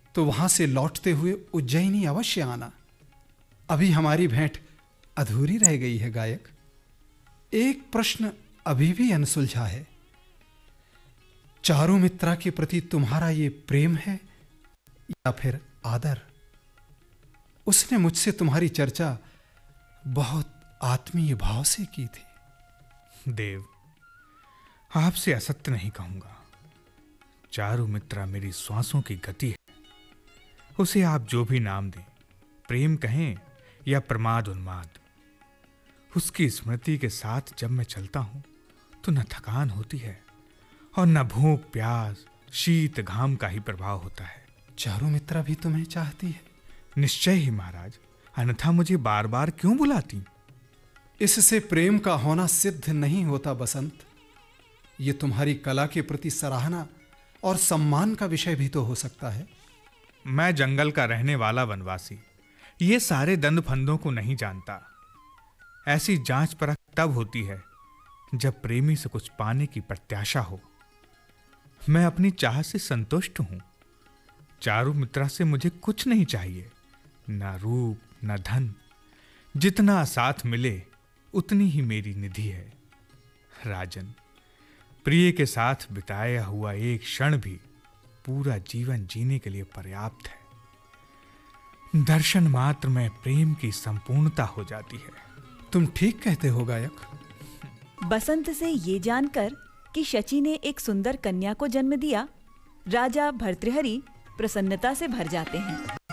तो वहां से लौटते हुए उज्जैनी अवश्य आना। अभी हमारी भेंट अधूरी रह गई है गायक। एक प्रश्न अभी भी अनसुलझा है। चारुमित्रा के प्रति तुम्हारा ये प्रेम है या फिर आदर? उसने मुझसे तुम्हारी चर्चा बहुत आत्मीय भाव से की थी। देव, आपसे असत्य नहीं कहूंगा। चारुमित्रा मेरी श्वासों की गति है। उसे आप जो भी नाम दें, प्रेम कहें या प्रमाद उन्माद, उसकी स्मृति के साथ जब मैं चलता हूं तो न थकान होती है और न भूख प्यास शीत घाम का ही प्रभाव होता है। चारुमित्रा भी तुम्हें चाहती है? निश्चय ही महाराज, अन्यथा मुझे बार बार क्यों बुलाती? इससे प्रेम का होना सिद्ध नहीं होता बसंत। ये तुम्हारी कला के प्रति सराहना और सम्मान का विषय भी तो हो सकता है। मैं जंगल का रहने वाला वनवासी ये सारे दंड फंदों को नहीं जानता। ऐसी जांच परख तब होती है जब प्रेमी से कुछ पाने की प्रत्याशा हो। मैं अपनी चाह से संतुष्ट हूं। चारुमित्रा से मुझे कुछ नहीं चाहिए, न रूप न धन। जितना साथ मिले उतनी ही मेरी निधि है। राजन, प्रिय के साथ बिताया हुआ एक क्षण भी पूरा जीवन जीने के लिए पर्याप्त है। दर्शन मात्र में प्रेम की संपूर्णता हो जाती है। तुम ठीक कहते हो गायक। बसंत से ये जानकर कि शची ने एक सुंदर कन्या को जन्म दिया, राजा भर्तृहरि प्रसन्नता से भर जाते हैं।